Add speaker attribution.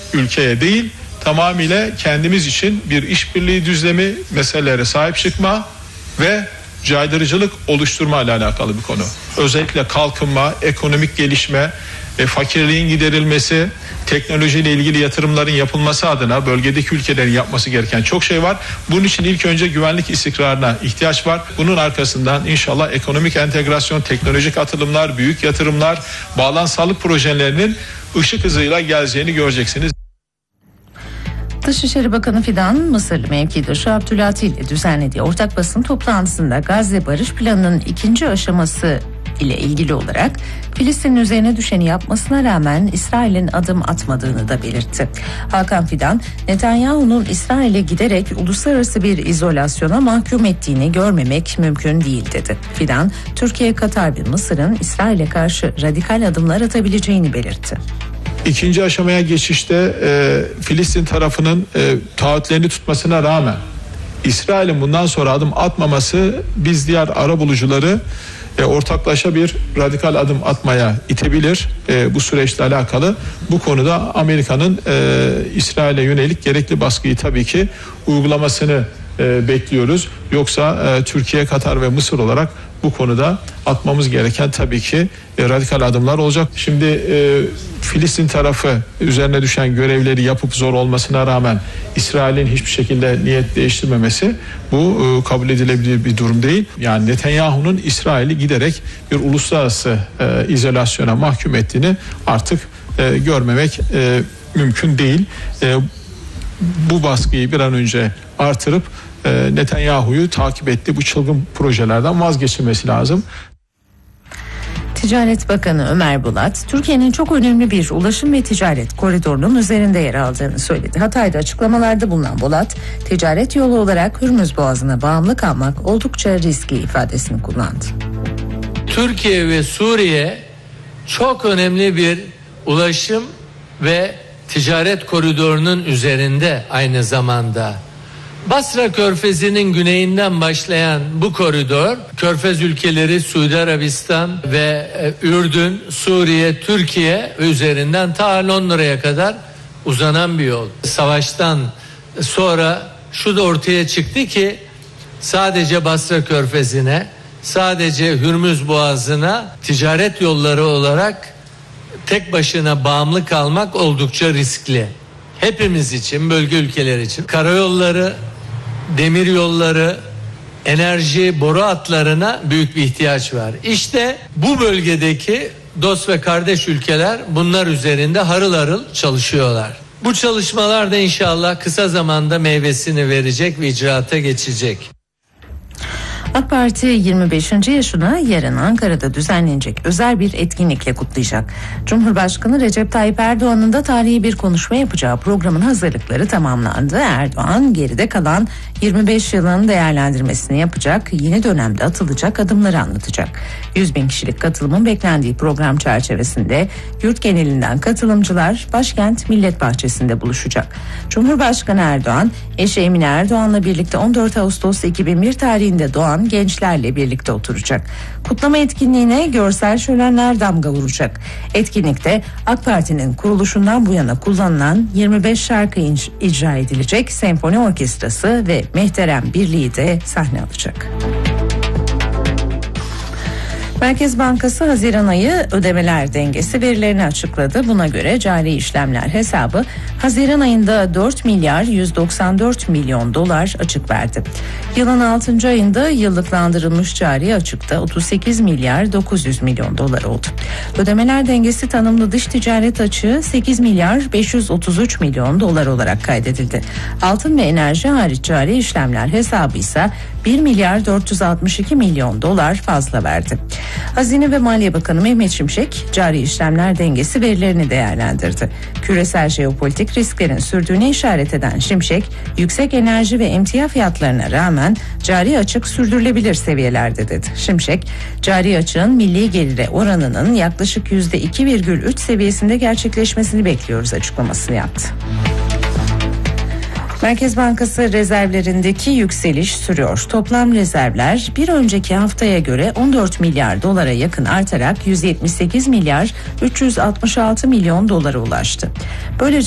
Speaker 1: ülkeye değil, tamamıyla kendimiz için bir işbirliği düzlemi, meselelere sahip çıkma ve caydırıcılık oluşturma ile alakalı bir konu. Özellikle kalkınma, ekonomik gelişme, fakirliğin giderilmesi, teknolojiyle ilgili yatırımların yapılması adına bölgedeki ülkelerin yapması gereken çok şey var. Bunun için ilk önce güvenlik istikrarına ihtiyaç var. Bunun arkasından inşallah ekonomik entegrasyon, teknolojik atılımlar, büyük yatırımlar, bağlantısallık projelerinin ışık hızıyla geleceğini göreceksiniz.
Speaker 2: Dışişleri Bakanı Fidan, Mısırlı mevkidaşı Abdülati ile düzenlediği ortak basın toplantısında Gazze Barış Planı'nın ikinci aşaması ile ilgili olarak Filistin'in üzerine düşeni yapmasına rağmen İsrail'in adım atmadığını da belirtti. Hakan Fidan, Netanyahu'nun İsrail'e giderek uluslararası bir izolasyona mahkum ettiğini görmemek mümkün değil dedi. Fidan, Türkiye, Katar ve Mısır'ın İsrail'e karşı radikal adımlar atabileceğini belirtti.
Speaker 1: İkinci aşamaya geçişte Filistin tarafının taahhütlerini tutmasına rağmen İsrail'in bundan sonra adım atmaması biz diğer arabulucuları ortaklaşa bir radikal adım atmaya itebilir. Bu süreçle alakalı bu konuda Amerika'nın İsrail'e yönelik gerekli baskıyı tabii ki uygulamasını bekliyoruz. Yoksa Türkiye, Katar ve Mısır olarak bu konuda atmamız gereken tabii ki radikal adımlar olacak. Şimdi Filistin tarafı üzerine düşen görevleri yapıp zor olmasına rağmen İsrail'in hiçbir şekilde niyet değiştirmemesi bu kabul edilebilir bir durum değil. Yani Netanyahu'nun İsrail'i giderek bir uluslararası izolasyona mahkum ettiğini artık görmemek mümkün değil. Bu baskıyı bir an önce artırıp Netanyahu'yu takip ettiği bu çılgın projelerden vazgeçilmesi lazım.
Speaker 2: Ticaret Bakanı Ömer Bolat, Türkiye'nin çok önemli bir ulaşım ve ticaret koridorunun üzerinde yer aldığını söyledi. Hatay'da açıklamalarda bulunan Bolat, ticaret yolu olarak Hürmüz Boğazı'na bağımlı kalmak oldukça riskli ifadesini kullandı.
Speaker 3: Türkiye ve Suriye çok önemli bir ulaşım ve ticaret koridorunun üzerinde aynı zamanda. Basra Körfezi'nin güneyinden başlayan bu koridor, Körfez ülkeleri Suudi Arabistan ve Ürdün, Suriye, Türkiye üzerinden ta Londra'ya kadar uzanan bir yol. Savaştan sonra şu da ortaya çıktı ki sadece Basra Körfezi'ne, sadece Hürmüz Boğazı'na ticaret yolları olarak tek başına bağımlı kalmak oldukça riskli. Hepimiz için, bölge ülkeleri için karayolları, demir yolları, enerji, boru hatlarına büyük bir ihtiyaç var. İşte bu bölgedeki dost ve kardeş ülkeler bunlar üzerinde harıl harıl çalışıyorlar. Bu çalışmalar da inşallah kısa zamanda meyvesini verecek ve icraata geçecek.
Speaker 2: AK Parti 25. yaşına yarın Ankara'da düzenlenecek özel bir etkinlikle kutlayacak. Cumhurbaşkanı Recep Tayyip Erdoğan'ın da tarihi bir konuşma yapacağı programın hazırlıkları tamamlandı. Erdoğan geride kalan 25 yılın değerlendirmesini yapacak, yeni dönemde atılacak adımları anlatacak. 100.000 kişilik katılımın beklendiği program çerçevesinde yurt genelinden katılımcılar başkent Millet Bahçesi'nde buluşacak. Cumhurbaşkanı Erdoğan, eşi Emine Erdoğan'la birlikte 14 Ağustos 2001 tarihinde doğan gençlerle birlikte oturacak. Kutlama etkinliğine görsel şölenler damga vuracak. Etkinlikte AK Parti'nin kuruluşundan bu yana kullanılan 25 şarkı icra edilecek, senfoni orkestrası ve Mehterem Birliği de sahne alacak. Merkez Bankası Haziran ayı ödemeler dengesi verilerini açıkladı. Buna göre cari işlemler hesabı Haziran ayında 4 milyar 194 milyon dolar açık verdi. Yılın 6. ayında yıllıklandırılmış cari açıkta 38 milyar 900 milyon dolar oldu. Ödemeler dengesi tanımlı dış ticaret açığı 8 milyar 533 milyon dolar olarak kaydedildi. Altın ve enerji hariç cari işlemler hesabı ise 1 milyar 462 milyon dolar fazla verdi. Hazine ve Maliye Bakanı Mehmet Şimşek cari işlemler dengesi verilerini değerlendirdi. Küresel jeopolitik risklerin sürdüğüne işaret eden Şimşek, yüksek enerji ve emtia fiyatlarına rağmen cari açık sürdürülebilir seviyelerde dedi. Şimşek, cari açığın milli gelire oranının yaklaşık %2,3 seviyesinde gerçekleşmesini bekliyoruz açıklamasını yaptı. Merkez Bankası rezervlerindeki yükseliş sürüyor. Toplam rezervler bir önceki haftaya göre 14 milyar dolara yakın artarak 178 milyar 366 milyon dolara ulaştı. Böylece